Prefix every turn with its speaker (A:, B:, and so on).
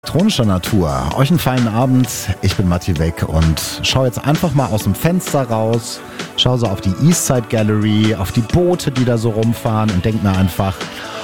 A: Elektronischer Natur. Euch einen feinen Abend. Ich bin Matti Weck und schau jetzt einfach mal aus dem Fenster raus. Schau so auf die Eastside Gallery, auf die Boote, die da so rumfahren und denk mir einfach,